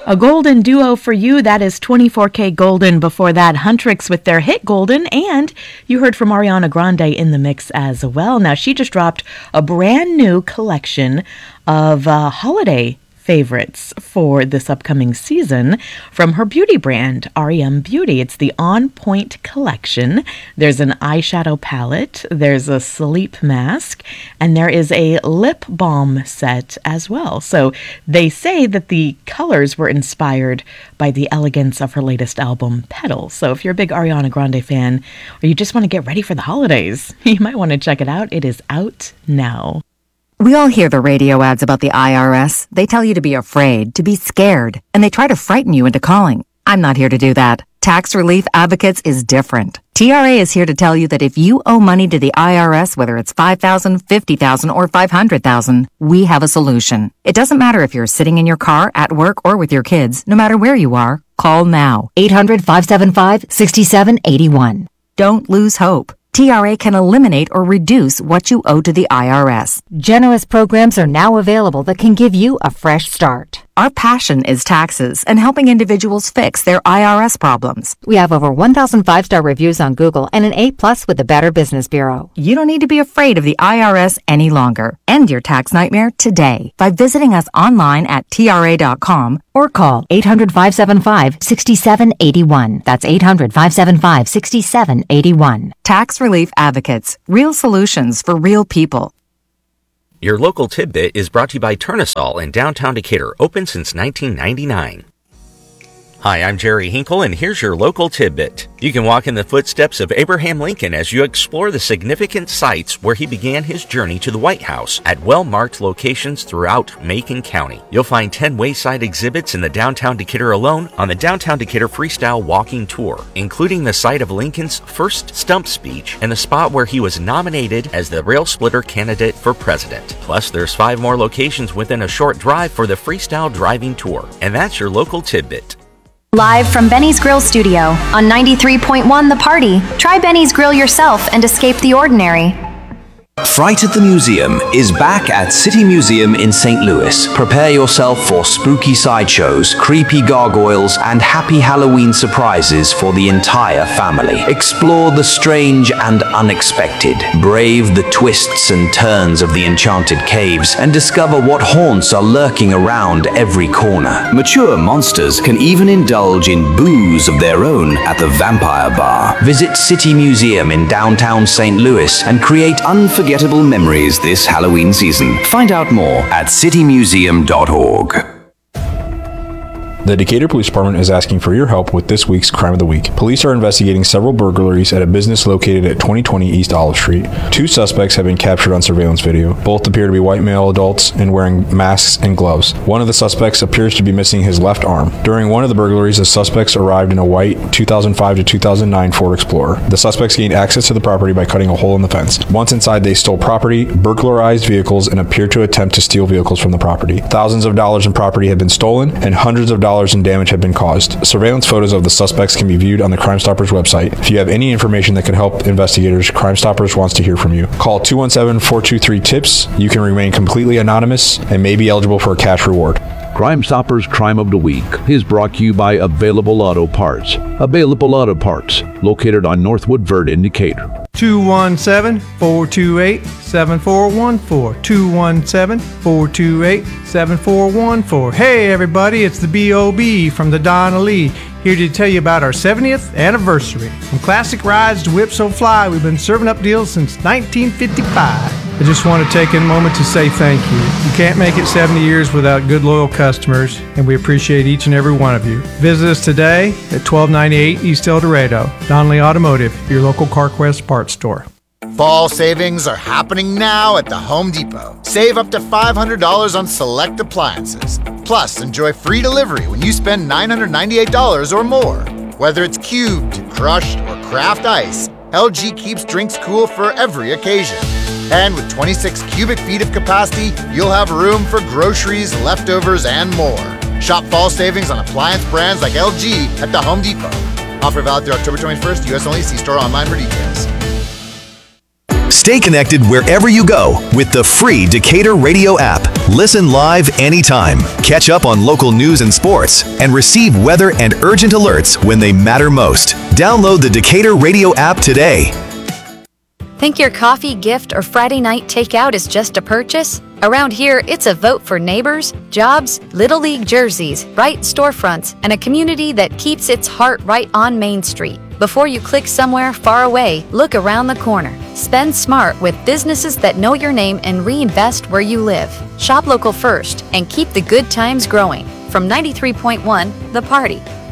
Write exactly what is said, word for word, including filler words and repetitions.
A golden duo for you. That is twenty-four K Golden. Before that, Huntrix with their hit Golden. And you heard from Ariana Grande in the mix as well. Now, she just dropped a brand new collection of uh, holiday favorites for this upcoming season from her beauty brand, R E M Beauty. It's the On Point collection. There's an eyeshadow palette, there's a sleep mask, and there is a lip balm set as well. So they say that the colors were inspired by the elegance of her latest album, Petals. So if you're a big Ariana Grande fan, or you just want to get ready for the holidays, you might want to check it out. It is out now. We all hear the radio ads about the I R S. They tell you to be afraid, to be scared, and they try to frighten you into calling. I'm not here to do that. Tax Relief Advocates is different. T R A is here to tell you that if you owe money to the I R S, whether it's five thousand dollars, fifty thousand dollars, or five hundred thousand dollars, we have a solution. It doesn't matter if you're sitting in your car, at work, or with your kids. No matter where you are, call now. eight hundred, five seven five, six seven eight one. Don't lose hope. T R A can eliminate or reduce what you owe to the I R S. Generous programs are now available that can give you a fresh start. Our passion is taxes and helping individuals fix their I R S problems. We have over one thousand five-star reviews on Google and an A plus with the Better Business Bureau. You don't need to be afraid of the I R S any longer. End your tax nightmare today by visiting us online at T R A dot com or call eight hundred, five seven five, six seven eight one. That's eight hundred, five seven five, six seven eight one. Tax Relief Advocates. Real solutions for real people. Your local tidbit is brought to you by Turnasol in downtown Decatur, open since nineteen ninety-nine. Hi, I'm Jerry Hinkle, and here's your local tidbit. You can walk in the footsteps of Abraham Lincoln as you explore the significant sites where he began his journey to the White House at well-marked locations throughout Macon County. You'll find ten wayside exhibits in the downtown Decatur alone on the Downtown Decatur Freestyle Walking Tour, including the site of Lincoln's first stump speech and the spot where he was nominated as the rail splitter candidate for president. Plus, there's five more locations within a short drive for the Freestyle Driving Tour. And that's your local tidbit. Live from Benny's Grill Studio on ninety-three point one The Party. Try Benny's Grill yourself and escape the ordinary. Fright at the Museum is back at City Museum in Saint Louis. Prepare yourself for spooky sideshows, creepy gargoyles, and happy Halloween surprises for the entire family. Explore the strange and unexpected. Brave the twists and turns of the enchanted caves and discover what haunts are lurking around every corner. Mature monsters can even indulge in booze of their own at the Vampire Bar. Visit City Museum in downtown Saint Louis and create unforgettable Unforgettable memories this Halloween season. Find out more at city museum dot org. The Decatur Police Department is asking for your help with this week's Crime of the Week. Police are investigating several burglaries at a business located at twenty twenty East Olive Street. Two suspects have been captured on surveillance video. Both appear to be white male adults and wearing masks and gloves. One of the suspects appears to be missing his left arm. During one of the burglaries, the suspects arrived in a white two thousand five to two thousand nine Ford Explorer. The suspects gained access to the property by cutting a hole in the fence. Once inside, they stole property, burglarized vehicles, and appeared to attempt to steal vehicles from the property. Thousands of dollars in property have been stolen, and hundreds of dollars in damage have been caused. Surveillance photos of the suspects can be viewed on the Crime Stoppers website. If you have any information that could help investigators, Crime Stoppers wants to hear from you. Call two one seven, four two three, TIPS. You can remain completely anonymous and may be eligible for a cash reward. Crime Stoppers Crime of the Week is brought to you by Available Auto Parts. Available Auto Parts, located on Northwood Verde in Decatur. two one seven, four two eight, seven four one four. two one seven, four two eight, seven four one four. Hey everybody, it's the B O B from the Donna Lee, here to tell you about our seventieth anniversary. From classic rides to Whip So Fly, we've been serving up deals since nineteen fifty-five. I just want to take a moment to say thank you. You can't make it seventy years without good, loyal customers, and we appreciate each and every one of you. Visit us today at twelve ninety-eight East El Dorado. Donnelly Automotive, your local CarQuest parts store. Fall savings are happening now at the Home Depot. Save up to five hundred dollars on select appliances. Plus, enjoy free delivery when you spend nine hundred ninety-eight dollars or more. Whether it's cubed, crushed, or craft ice, L G keeps drinks cool for every occasion. And with twenty-six cubic feet of capacity, you'll have room for groceries, leftovers, and more. Shop fall savings on appliance brands like L G at the Home Depot. Offer valid through October twenty-first, U S only. See store online for details. Stay connected wherever you go with the free Decatur Radio app. Listen live anytime, catch up on local news and sports, and receive weather and urgent alerts when they matter most. Download the Decatur Radio app today. Think your coffee, gift, or Friday night takeout is just a purchase? Around here, it's a vote for neighbors, jobs, Little League jerseys, bright storefronts, and a community that keeps its heart right on Main Street. Before you click somewhere far away, look around the corner. Spend smart with businesses that know your name and reinvest where you live. Shop local first and keep the good times growing. From ninety-three point one, The Party.